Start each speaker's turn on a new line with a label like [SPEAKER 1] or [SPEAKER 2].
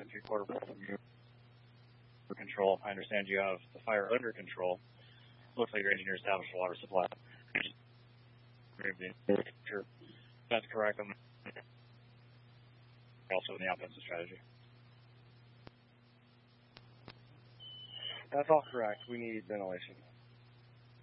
[SPEAKER 1] 3/4 from your control. I understand you have the fire under control. Looks like your engineer established a water supply. Sure. That's correct. I'm also in the offensive strategy.
[SPEAKER 2] That's all correct. We need ventilation.